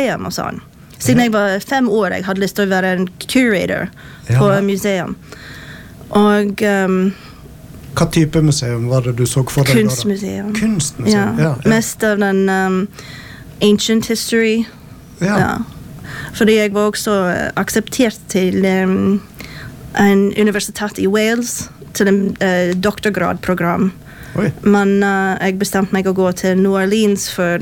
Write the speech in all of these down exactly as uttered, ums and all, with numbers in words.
museum og sånn. Siden jeg var fem år, jeg hadde lyst til å være en curator Ja. på museum. Og um, Hva type museum var det du så for deg da? kunstmuseum. Kunstmuseum, ja. Ja, ja. mest av den um, ancient history. Ja. Ja. Fordi jeg var også uh, akseptert til um, en universitet i Wales, til en uh, doktorgradprogram. Oi. Men uh, jeg bestemte meg å gå til New Orleans for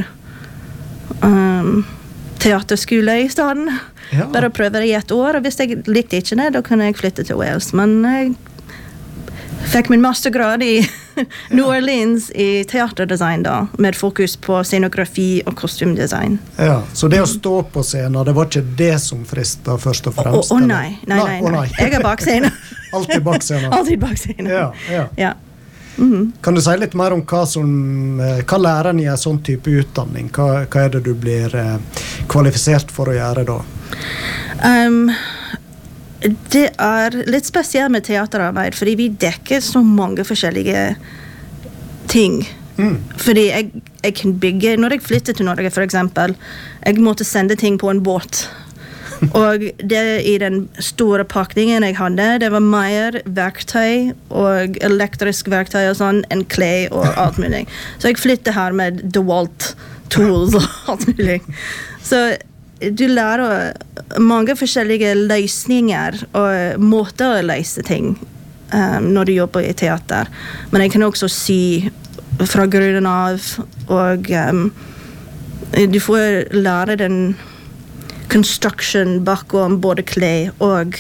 um, teaterskole i stedet. Ja. Bare prøve det i et år, og hvis jeg likte ikke det, da kunne jeg flytte til Wales. Men jeg fikk min mastergrad i New Orleans i teaterdesign da, med fokus på scenografi og kostymdesign. Ja, så det å stå på scenen, det var ikke det som fristet først og Å fremst? oh, eller? nei, nei, nei, å, nei. Jeg er bak scenen. Alltid bak scenen. Alltid bak scenen. Ja, ja. Ja. Mhm. Kan du si litt mer om hva som, eh, hva lærer en i en sånn type utdanning? Hva, hva er det du blir eh, kvalifisert for å gjøre da? Um, det er litt spesielt med teaterarbeid, fordi vi dekker så mange forskjellige ting. Mm. Fordi jeg, jeg kan bygge, når jeg flyttet til Norge for eksempel, jeg måtte sende ting på en båt. Og det i den store pakningen jeg hadde, det var mer verktøy og elektrisk verktøy og sånn, enn klei og alt mulig. Så jeg flyttet her med DeWalt tools og alt mulig. Så du lærer mange forskjellige løsninger og måter å løse ting um, når du jobber i teater. Men jeg kan også sy fra grunnen av, og um, du får lære den construction bakom både klei og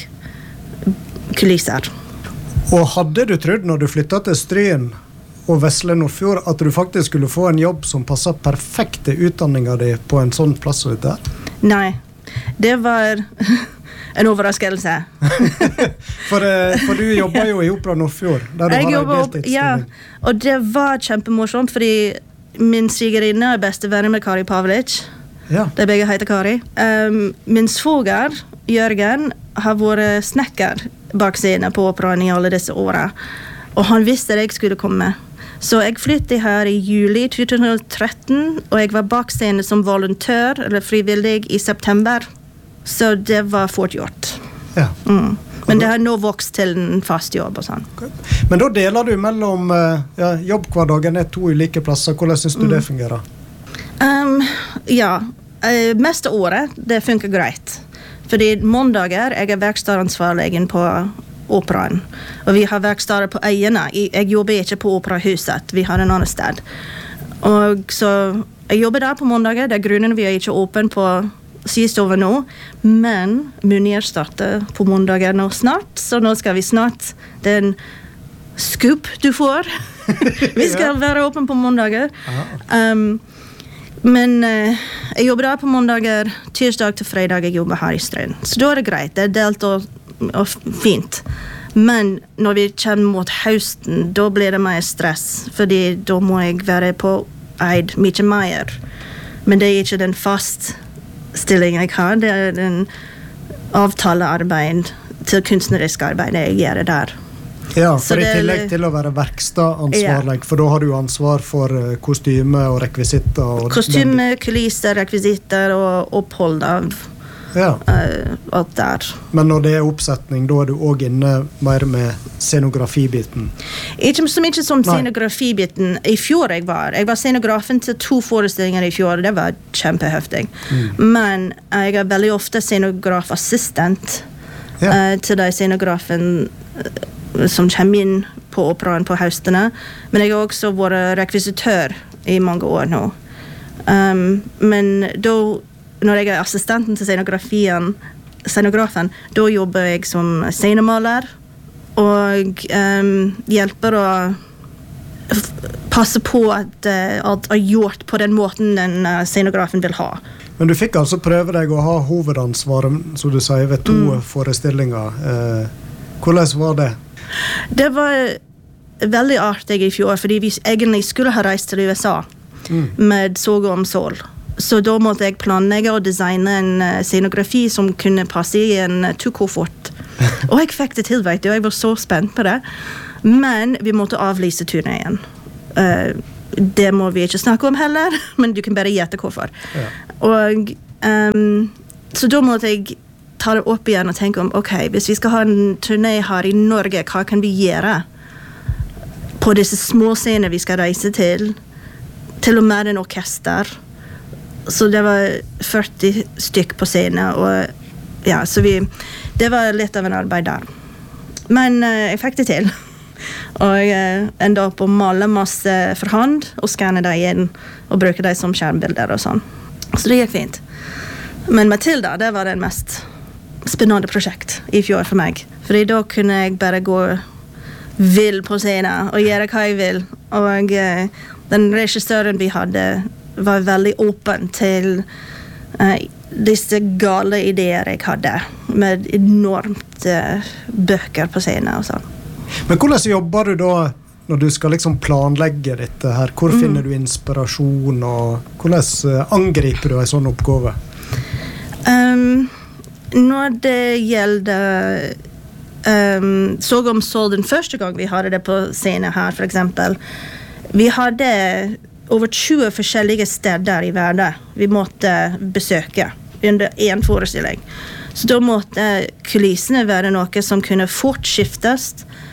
kulisser. Og hadde du trodd når du flyttet til Stryn og Vesle Nordfjord at du faktisk skulle få en jobb som passet perfekt til utdanningen din på en sånn plass som dette? Nei, det var en overraskelse. for, eh, for du jobber jo i Opera Nordfjord, der du Jeg har en jobber opp, ja, deltidsstilling. og det var kjempemorsomt, fordi min svigerinne er bestevenner med Kari Pavlic. Ja. De begge heter Kari. Um, min svoger, Jørgen, har vært snekker bak scenen på operaen i alle disse årene. Og han visste at jeg skulle komme. Så jeg flyttet her i juli tjue tretten, og jeg var bak scenen som volontør, eller frivillig, i september. Så det var fort gjort. Ja. Mm. Men det har nå vokst til en fast jobb og sånn. Men da deler du mellom eh, ja, jobbhverdagen er to ulike plasser. Hvordan synes du Mm. det fungerer? Um, ja, uh, meste året, det funker greit. Fordi måndager, jeg er verkstadansvarlegen på operaen. Og vi har verkstader på øyene. Jeg, jeg jobber ikke på operahuset, vi har en annen sted. Og så, jeg jobber der på måndager, det er grunnen vi er ikke åpen på sist over nå. Men Munir starter på måndager nå snart, så nå skal vi snart, det er en scoop du får. Vi skal være åpen på måndager. Um, Men eh, jeg jobber der på måndager, tirsdag til fredag jeg jobber her i Stryn. Så da er det greit, det er delt og, og fint. Men når vi kommer mot høsten, da blir det mer stress, fordi da må jeg være på eid mye mer. Men det er ikke den fast stilling jeg har, det er den avtalearbeid til kunstnerisk arbeid jeg gjør der. Ja, Så for i det- tillegg til å være verkstadansvarlig, for da har du ansvar for eh, kostyme og rekvisitter. Og Kostyme, kulisser, rekvisitter og opphold av Ja, eh, alt der. men når det er oppsetning, da er du også inne mer med scenografibiten. Ikke så mye som Nei. scenografibiten i fjor jeg var. Jeg var scenografen til to forestillinger i fjor, det var kjempehøftig. Men jeg er veldig ofte scenografassistent Ja. eh, til de scenografen eh, som kommer inn på operaen på høstene. Men jeg har også vært rekvisitør i mange år nå. Um, men da, når jeg er assistenten til scenografien, scenografen, da jobber jeg som scenemaler og um, hjelper å f- passe på at uh, alt er gjort på den måten den uh, scenografen vil ha. Men du fikk altså prøve deg å ha hovedansvaret, som du sier, ved to forestillinger. Eh, hvordan var det? Det var veldig artig i fjor, fordi vi egentlig skulle ha reist til U S A med Såg om Sol. Så da måtte jeg planlegge og designe en uh, scenografi som kunne passe i en uh, to-koffert. Og jeg fikk det til, vet du, og jeg var så spent på det. Men vi måtte avlyse turneen. Uh, det må vi ikke snakke om heller, men du kan bare gjette hvorfor. Ja. Og um, så da måtte jeg ta det opp igjen og tenke om, ok, hvis vi skal ha en turné her i Norge, hva kan vi gjøre på disse små scener vi skal reise til, til og med en orkester. Så det var førti stykk på scenen, og ja, så vi, det var litt av en arbeid der. Men uh, jeg fikk det til. Og jeg uh, enda opp å male masse for hånd, og skanne det inn, og bruke det som skjermbilder og sånn. Så det gikk fint. Men Matilda, det var det mest spennende prosjekt i fjor for meg. Fordi da kunne jeg bare gå vill på scenen og gjøre hva jeg vil. Og uh, den regissøren vi hadde var veldig åpen til uh, disse gale ideer jeg hadde, med enormt uh, bøker på scenen og sånn. Men hvordan jobber du da når du skal liksom planlegge dette her? Hvor mm. finner du inspirasjon, og hvordan angriper du en sånn oppgave? Um, når det gjelder um, såg om så den første gang vi hadde det på scenen her, for eksempel, vi hadde over tjue forskjellige steder i verden vi måtte besøke under en forestilling. Så da måtte kulissene være noe som kunne fort skiftes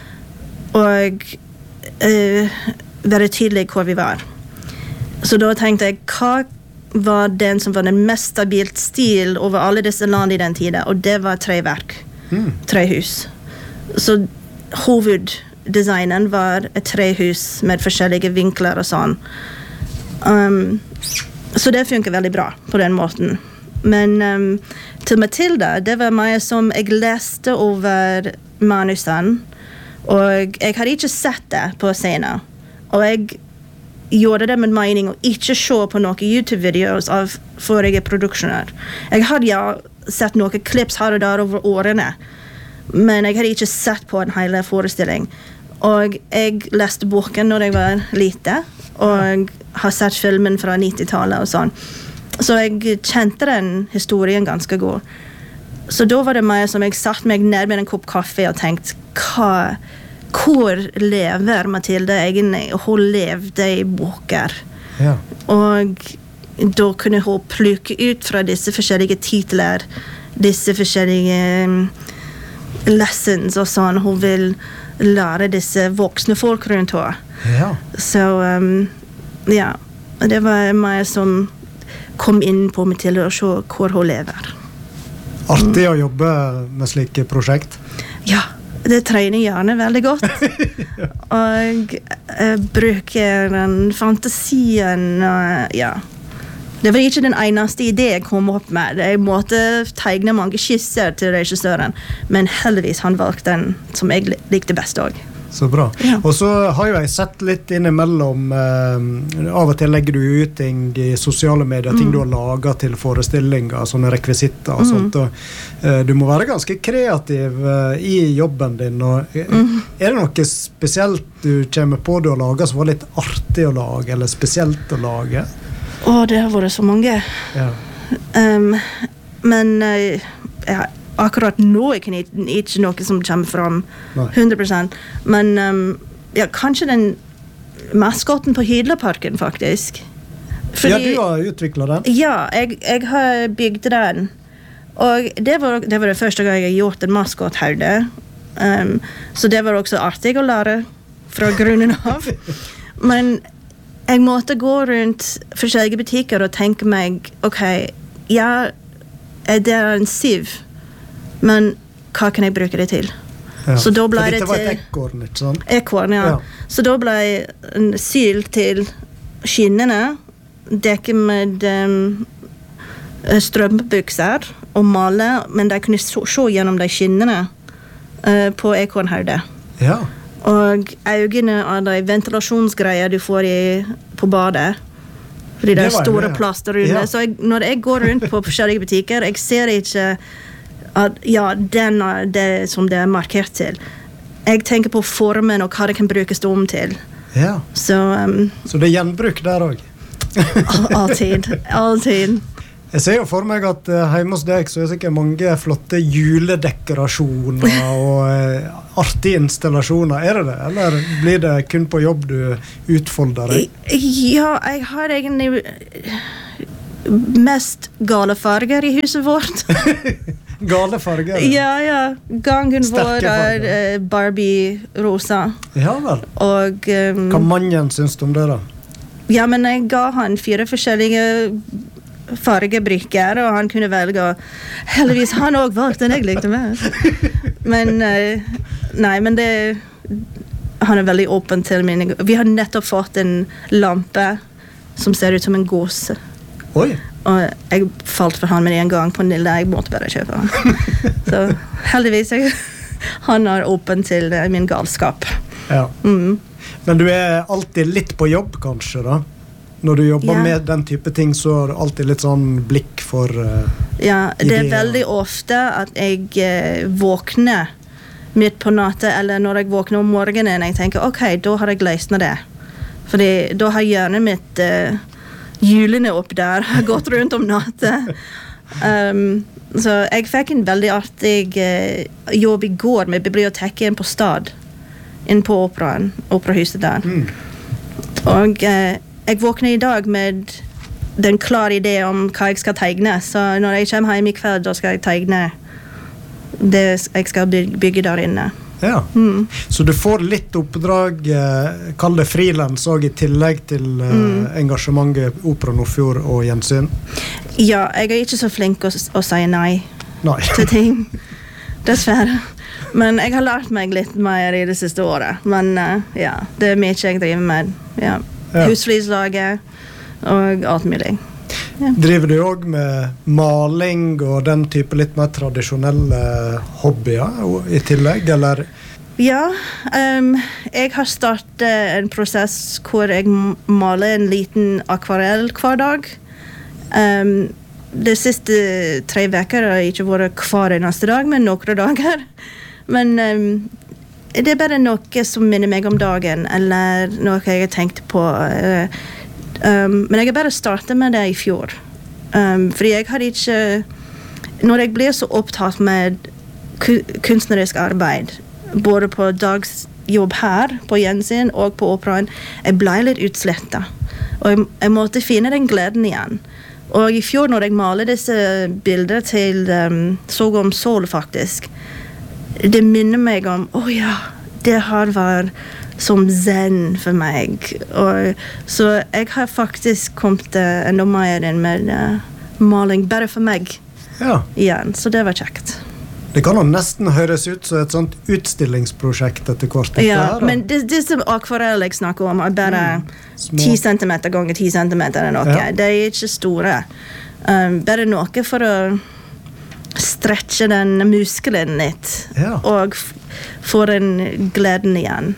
og uh, være tydelig hvor vi var. Så da tenkte jeg, hva var den som var den mest stabilt stil over alle disse land i den tiden, og det var treverk, mm. trehus. Så hoveddesignen var et trehus med forskjellige vinkler og sånn. Um, så det funker veldig bra på den måten. Men um, til Matilda, det var meg som jeg leste over manusen, og jeg hadde ikke sett det på scenen. Og jeg gjorde det med mening å ikke se på noen YouTube-videos av forrige produksjoner. Jeg hadde ja sett noen klips her og der over årene, men jeg hadde ikke sett på en hele forestilling. Og jeg leste boken når jeg var lite, og har sett filmen fra nittitallet og sånn. Så jeg kjente den historien ganske god. Så da var det meg som jeg satt meg ned med en kopp kaffe og tenkte, hva, hvor lever Matilda egentlig? Og hun levde i boker. Ja. Og da kunne hun plukke ut fra disse forskjellige titler, disse forskjellige lessons og sånn. Hun vil lære disse voksne folk rundt henne. Ja. Så um, ja, det var meg som kom inn på Matilda og se hvor hun lever. Artig å jobbe med slike prosjekt? Ja, det trener gjerne veldig godt. Ja. Og jeg bruker den fantasien, og ja. Det var ikke den eneste idé jeg kom opp med. Jeg måtte tegne mange skisser til regissøren, men heldigvis han valgte den som jeg likte best også. Så bra. Ja. Og så har jo jeg sett litt innimellom, eh, av og til legger du ut ting i sosiale medier, mm. ting du har laget til forestillinger, sånne rekvisitter og mm. sånt, og eh, du må være ganske kreativ eh, i jobben din, og eh, mm. er det noe spesielt du kommer på du har laget som var litt artig å lage, eller spesielt å lage? Åh, det har vært så mange. Ja. Um, men uh, ja, akkurat nå er det ikke noe som kommer fram hundre prosent. Men um, ja, kanskje den maskotten på Hydlaparken, faktisk. Fordi, ja, du har utviklet den. Ja, jeg, jeg har bygd den. Og det var, det var det første gang jeg har gjort en maskott her. Um, så det var også artig å lære fra grunnen av. Men jeg måtte gå rundt forskjellige butikker og tenke meg, ok, ja, det er en siv, men hva kan jeg bruke det til? Ja. Så da ble For det dette var til et ekorn, ikke sant? Ekorn, ja. ja. Så da ble en syl til skinnene, dekke med um, strømpebukser og male, men de kunne se, se gjennom de skinnene uh, på ekornhaudet. Ja. Og øynene av de ventilasjonsgreier du får i, på badet, fordi det er store plaster rundt. Ja. Så jeg, når jeg går rundt på forskjellige butikker, jeg ser ikke at ja, den er det som det er markert til. Jeg tenker på formen og hva det kan brukes om til. Ja. Så, um, så det er gjenbruk der også? Alltid, alltid. Jeg ser jo for meg at uh, hjemme hos deg så er det sikkert mange flotte juledekorasjoner og uh, artige installasjoner. Er det det? Eller blir det kun på jobb du utfolder deg? Ja, jeg har egentlig mest gale farger i huset vårt. Gale farger? Ja, ja. Gangen vår er uh, Barbie-rosa. Ja vel. Og... Um, Hva mannen syns du om det da? Ja, men jeg ga han fire forskjellige fargebrikker, og han kunne velge. Heldigvis han også valgte den jeg likte mest. Men, uh, nei, men det... Han er veldig åpen til mine... Vi har nettopp fått en lampe som ser ut som en gåse. Oi. Og jeg falt for han med en gang på Nille. Jeg måtte bare kjøpe han. Så heldigvis jeg, han er åpen til min galskap. Ja. Mm. Men du er alltid litt på jobb, kanskje, da? Når du jobber ja. med den type ting, så er det alltid litt sånn blikk for uh, Ja, det ideer. er veldig ofte at jeg uh, våkner midt på natten, eller når jeg våkner om morgenen, jeg tenker, ok, da har jeg løst det. Fordi da har hjernen mitt uh, hjulene opp der, har gått rundt om natten. Um, så jeg fikk en veldig artig uh, jobb i går med biblioteket på stad, inn på operaen, operahuset der. Mm. Og uh, jeg våkner i dag med den klare idé om hva jeg skal tegne, så når jeg kommer hjem i kveld, da skal jeg tegne det jeg skal bygge der inne. Ja, mm. så du får litt oppdrag, eh, kall det freelance også, i tillegg til eh, mm. engasjementet Opera Nordfjord og gjensyn? Ja, jeg er ikke så flink å, å si nei, nei. til ting, dessverre. Men jeg har lært meg litt mer i det siste året. Men uh, ja, det er mye jeg driver med. Ja. Ja. Husflidslaget og alt mulig. Ja. Driver du også med maling og den type litt mer tradisjonelle hobbyer i tillegg, eller? Ja, um, jeg har startet en prosess hvor jeg maler en liten akvarell hver dag. Um, de siste tre veker har jeg ikke vært hver eneste dag, men noen dager. Men um, det er bare noe som minner meg om dagen, eller noe jeg har tenkt på. Uh, Um, men jeg har bare startet med det i fjor. Um, fordi jeg har ikke... Når jeg blir så opptatt med kunstnerisk arbeid, både på dagsjobb her, på gjensyn og på operaen, jeg ble litt utslettet. Og jeg, jeg måtte finne den gleden igjen. Og i fjor når jeg maler disse bilder til um, Såg om Sol faktisk, det minner meg om, åh oh ja, det har vært som zen for meg. Og, så jeg har faktisk kommet uh, enda mer inn med uh, maling, bare for meg ja. igjen. Så det var kjekt. Det kan jo nesten høres ut som et sånt utstillingsprosjekt etter hvert. Ja, her, men det, det som akvarell jeg snakker om er bare ti centimeter ganger ti centimeter eller noe. Ja. Det er ikke store. Um, bare noe for å stretche den muskelen litt. Ja. Og f- få den gleden igjen.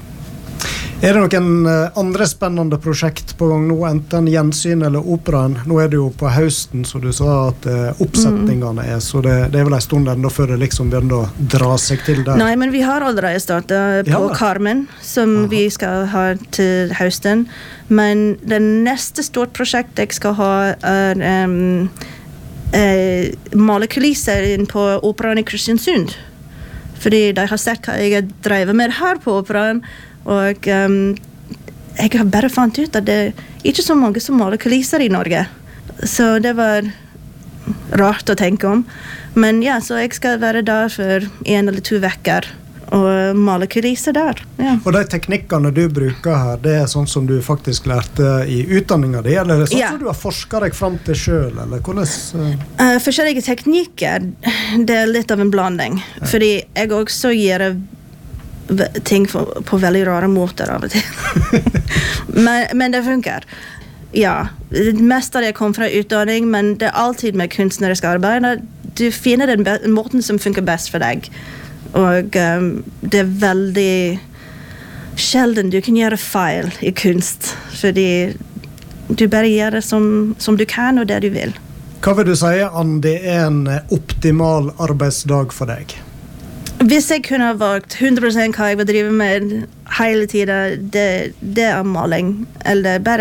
Er det noen andre spennende prosjekt på gang nå, enten gjensyn eller operaen? Nå er det jo på høsten, så du sa at uh, oppsetningene er, så det, det er vel en stund enda før det liksom begynner å dra seg til der. Nei, men vi har allerede startet på ja. Carmen, som Aha. vi skal ha til høsten. Men det neste stort prosjekt jeg skal ha er um, uh, malekulisser inn på operaen i Kristiansund. Fordi de har sett hva jeg har drevet med her på operaen, og um, jeg har bare fant ut at det er ikke så mange som maler kulisser i Norge. Så det var rart å tenke om. Men ja, så jeg skal være der for en eller to vekker og male kulisser der. Ja. Og de teknikkene du bruker her, det er sånn som du faktisk lærte i utdanningen din, eller er det sånn ja. som du har forsket deg frem til selv, eller hvordan? Uh... Uh, forskjellige teknikker, det er litt av en blanding. Ja. Fordi jeg også gjør ting for, på veldig rare måter av og til. men, men det funker. Ja, det meste av det kommer fra utdanning, men det er alltid med kunstnerisk arbeid. Du finner den be- måten som funker best for deg. Og um, det er veldig sjelden du kan gjøre feil i kunst, fordi du bare gjør det som, som du kan og det du vil. Hva vil du si, Andi, er en optimal arbeidsdag for deg? Hvis jeg kunne ha valgt hundre prosent hva jeg vil drive med hele tiden, det, det er maling. Eller bare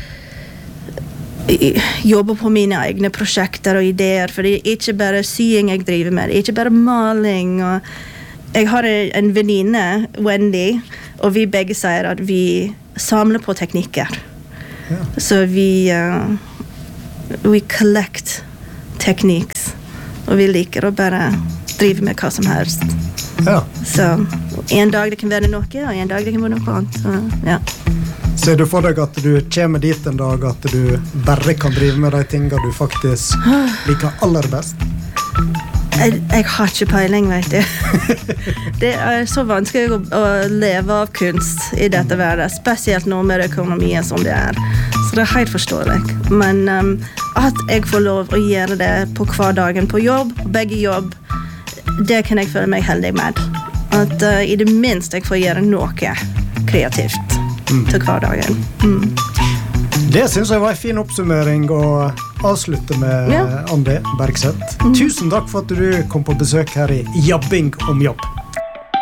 jobbe på mine egne prosjekter og ideer, for det er ikke bare sying jeg driver med, det er ikke bare maling. Og jeg har en venninne, Wendy, og vi begge sier at vi samler på teknikker. Ja. Så vi... Uh, we collect techniques, og vi liker å bare drive med hva som helst. Ja. Så en dag det kan være noe, og en dag det kan være noe annet. Så, ja. Ser du for deg at du kommer dit en dag at du bare kan drive med de tingene du faktisk liker aller best? Jeg, jeg har ikke peiling, vet du. Det er så vanskelig å, å leve av kunst i dette verden, spesielt nå med økonomien som det er. Så det er helt forståelig. Men um, at jeg får lov å gjøre det på hver dagen på jobb, på begge jobb, det kan jeg føle meg heldig med. At uh, i det minste jeg får gjøre noe kreativt mm. til hver dagen. Mm. Det synes jeg var en fin oppsummering å avslutte med, ja. Andi Bergseth. Mm. Tusen takk for at du kom på besøk her i Jabbing om jobb.